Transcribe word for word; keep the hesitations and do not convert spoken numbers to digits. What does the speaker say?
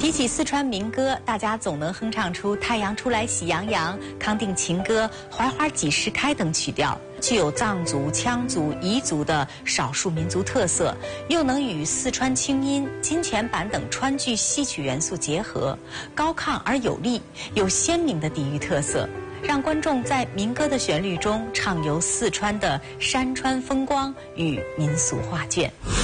提起四川民歌，大家总能哼唱出《太阳出来喜洋洋》《康定情歌》《槐花几时开》等曲调，具有藏族、羌族、彝族的少数民族特色，又能与四川清音、金钱板等川剧戏曲元素结合，高亢而有力，有鲜明的地域特色，让观众在民歌的旋律中畅游四川的山川风光与民俗画卷。